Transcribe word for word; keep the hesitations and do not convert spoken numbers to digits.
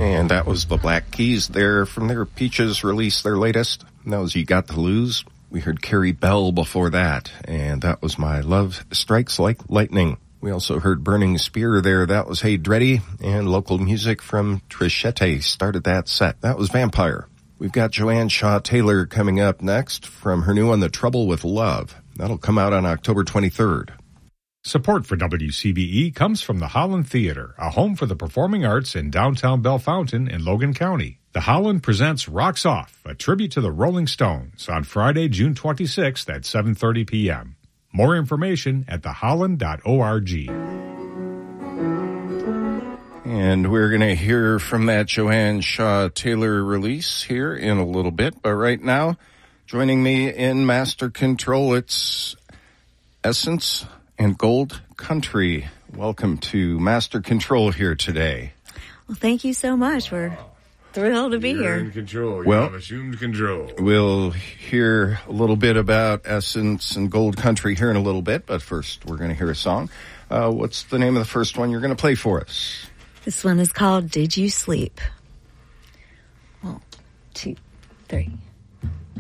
And that was the Black Keys there from their Peaches release, their latest. And that was You Got to Lose. We heard Carrie Bell before that, and that was My Love Strikes Like Lightning. We also heard Burning Spear there. That was Hey Dreddy, and local music from Trichette started that set. That was Vampire. We've got Joanne Shaw Taylor coming up next from her new one, The Trouble with Love. That'll come out on October twenty-third. Support for W C B E comes from the Holland Theater, a home for the performing arts in downtown Bellefontaine in Logan County. The Holland presents Rocks Off, a tribute to the Rolling Stones, on Friday, June twenty-sixth at seven thirty p.m. More information at the holland dot org. And we're going to hear from that Joanne Shaw Taylor release here in a little bit. But right now, joining me in Master Control, it's Essence and Gold Country. Welcome to Master Control here today. Well, thank you so much. We're thrilled to be You're here. in control. You Well, have assumed control. We'll hear a little bit about Essence and Gold Country here in a little bit, but first we're going to hear a song. Uh, what's the name of the first one you're going to play for us? This one is called Did You Sleep? One, two, three.